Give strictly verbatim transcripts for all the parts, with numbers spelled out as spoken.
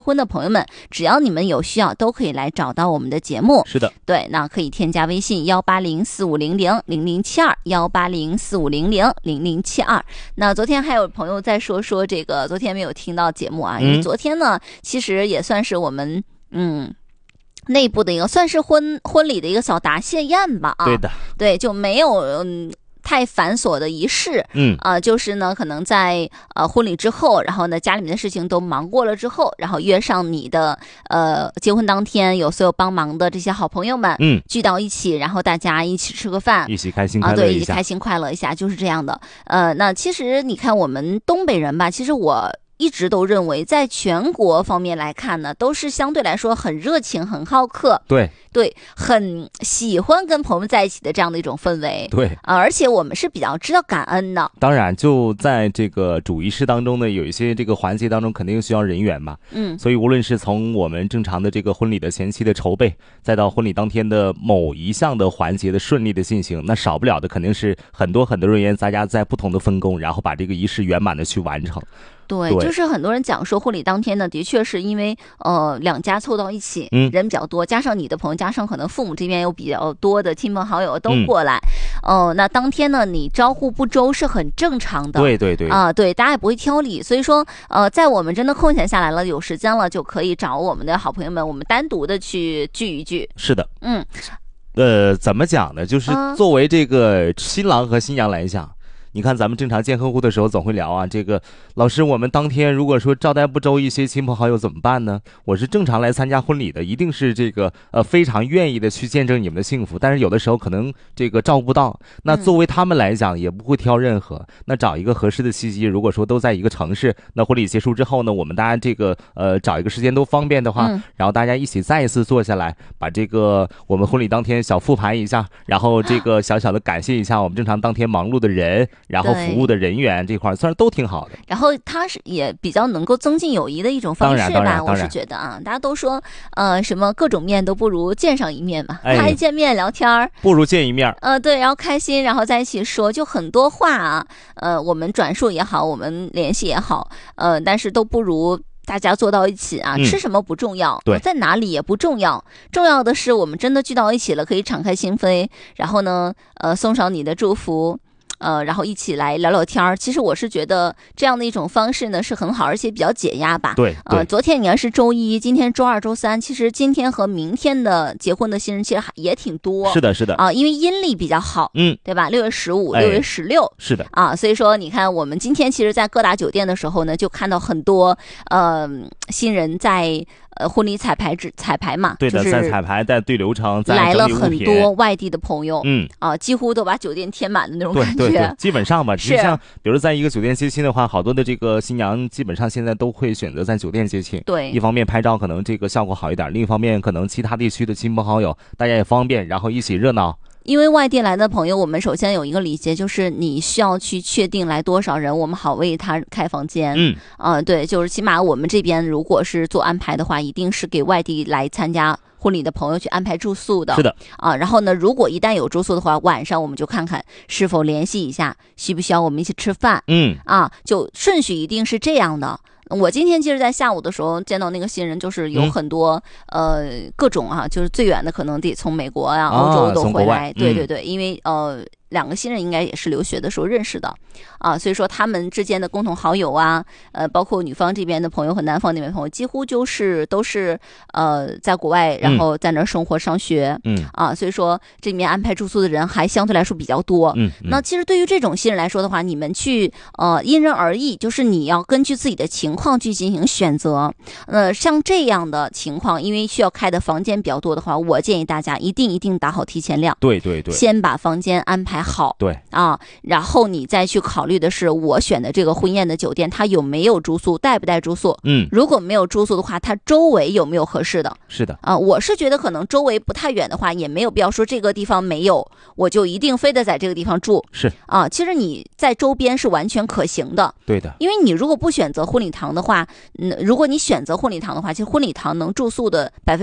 婚的朋友们，只要你们有需要都可以来找到我们的节目。 是的， 对，那可以添加微信幺八零四五零零零零七二幺八零四五零零零零七二。那昨天还有朋友在说说这个，昨天没有听到节目啊，因为昨天呢，其实也算是我们嗯。内部的一个算是婚婚礼的一个小答谢宴吧啊， 对的， 对，就没有嗯。太繁琐的仪式， 嗯啊、呃，就是呢，可能在呃婚礼之后，然后呢，家里面的事情都忙过了之后，然后约上你的呃结婚当天有所有帮忙的这些好朋友们， 嗯， 聚到一起，然后大家一起吃个饭， 一起开心快乐一下， 啊，对，一起开心快乐一下，就是这样的。呃，那其实你看我们东北人吧，其实我一直都认为，在全国方面来看呢，都是相对来说很热情、很好客， 对对，很喜欢跟朋友们在一起的这样的一种氛围， 对啊，而且我们是比较知道感恩的。 当然，就在这个主仪式当中呢，有一些这个环节当中，肯定需要人员嘛， 嗯， 所以无论是从我们正常的这个婚礼的前期的筹备，再到婚礼当天的某一项的环节的顺利的进行，那少不了的肯定是很多很多人员，大家在不同的分工，然后把这个仪式圆满的去完成。 对，就是很多人讲说婚礼当天呢，的确是因为呃两家凑到一起， 嗯， 人比较多，加上你的朋友，加上可能父母这边有比较多的亲朋好友都过来，哦、嗯呃，那当天呢你招呼不周是很正常的， 对对对啊、呃，对，大家也不会挑理，所以说呃，在我们真的空闲下来了，有时间了，就可以找我们的好朋友们，我们单独的去聚一聚。 是的， 嗯， 呃，怎么讲呢？就是作为这个新郎和新娘来讲。嗯，你看咱们正常见客户的时候总会聊啊，这个老师我们当天如果说招待不周一些亲朋好友怎么办呢？我是正常来参加婚礼的，一定是这个呃非常愿意的去见证你们的幸福，但是有的时候可能这个照顾不到，那作为他们来讲也不会挑任何、嗯、那找一个合适的契机，如果说都在一个城市，那婚礼结束之后呢，我们大家这个呃找一个时间都方便的话、嗯、然后大家一起再一次坐下来，把这个我们婚礼当天小复盘一下，然后这个小小的感谢一下我们正常当天忙碌的人，然后服务的人员这块虽然都挺好的， 然后它是也比较能够增进友谊的一种方式吧，我是觉得啊，大家都说呃什么各种面都不如见上一面嘛，大家、哎、一见面聊天不如见一面， 呃对，然后开心，然后在一起说，就很多话啊，呃我们转述也好，我们联系也好，呃但是都不如大家坐到一起啊， 嗯、 吃什么不重要， 对， 在哪里也不重要，重要的是我们真的聚到一起了，可以敞开心扉，然后呢，呃，送上你的祝福，呃，然后一起来聊聊天儿。其实我是觉得这样的一种方式呢是很好，而且比较解压吧。 对， 呃，昨天你要是周一，今天周二、周三，其实今天和明天的结婚的新人其实也挺多。 是的，是的啊、呃，因为阴历比较好， 嗯， 对吧？六月十五、六月十六， 是的啊，所以说你看，我们今天其实，在各大酒店的时候呢，就看到很多呃新人在。呃，婚礼彩排制彩排嘛， 对的， 就是在彩排，在对流程，在来了很多外地的朋友， 嗯啊，几乎都把酒店填满的那种感觉。 对对对，基本上吧， 是像比如在一个酒店接亲的话，好多的这个新娘基本上现在都会选择在酒店接亲。 对， 一方面拍照可能这个效果好一点，另一方面可能其他地区的亲朋好友大家也方便，然后一起热闹。 因为外地来的朋友，我们首先有一个礼节，就是你需要去确定来多少人，我们好为他开房间。 嗯， 啊、呃，对，就是起码我们这边如果是做安排的话，一定是给外地来参加婚礼的朋友去安排住宿的。 是的， 啊，然后呢，如果一旦有住宿的话，晚上我们就看看是否联系一下，需不需要我们一起吃饭。 嗯， 啊，就顺序一定是这样的。我今天其实在下午的时候见到那个新人，就是有很多、嗯、呃各种啊，就是最远的可能得从美国啊、 啊欧洲都回来， 嗯、 对对对，因为呃两个新人应该也是留学的时候认识的啊，所以说他们之间的共同好友啊，呃包括女方这边的朋友和男方那边的朋友，几乎就是都是呃在国外，然后在那儿生活上学， 嗯啊，所以说这里面安排住宿的人还相对来说比较多。 嗯，嗯那其实对于这种新人来说的话，你们去呃因人而异，就是你要根据自己的情况去进行选择。呃，像这样的情况，因为需要开的房间比较多的话，我建议大家一定一定打好提前量。 对对对， 先把房间安排好。 对啊，然后你再去考虑的是我选的这个婚宴的酒店，它有没有住宿，带不带住宿？ 嗯， 如果没有住宿的话，它周围有没有合适的？ 是的啊，我是觉得可能周围不太远的话，也没有必要说这个地方没有，我就一定非得在这个地方住。 是啊，其实你在周边是完全可行的。 对的， 因为你如果不选择婚礼堂的话，嗯，如果你选择婚礼堂的话，其实婚礼堂能住宿的百分之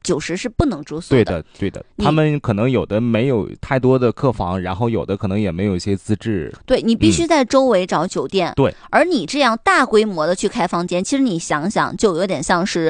酒食是不能住宿的。对的，对的，他们可能有的没有太多的客房，然后有的可能也没有一些资质。 对，你必须在周围找酒店。 嗯、对， 而你这样大规模的去开房间，其实你想想，就有点像是